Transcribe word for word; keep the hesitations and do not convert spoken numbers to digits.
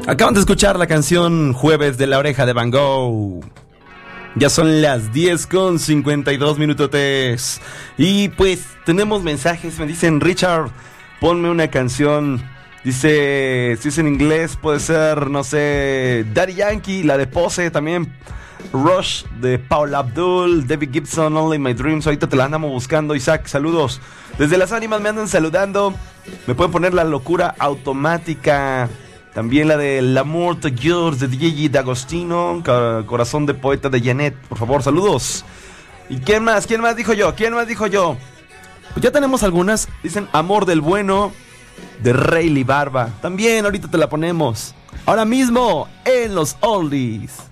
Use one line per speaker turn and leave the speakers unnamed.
Acaban de escuchar la canción Jueves de la Oreja de Van Gogh. Ya son las diez con cincuenta y dos minutotes. Y pues tenemos mensajes. Me dicen, Richard, ponme una canción. Dice, si es en inglés puede ser, no sé, Daddy Yankee, la de Pose también. Rush de Paula Abdul, David Gibson, Only My Dreams. Ahorita te la andamos buscando, Isaac, saludos. Desde las ánimas me andan saludando. Me pueden poner La Locura Automática. También la de L'amour de Yours de Gigi D'Agostino, Corazón de Poeta de Janet, por favor, saludos. ¿Y quién más? ¿Quién más dijo yo? ¿Quién más dijo yo? Pues ya tenemos algunas. Dicen Amor del Bueno de Rayleigh Barba. También ahorita te la ponemos. Ahora mismo en los oldies.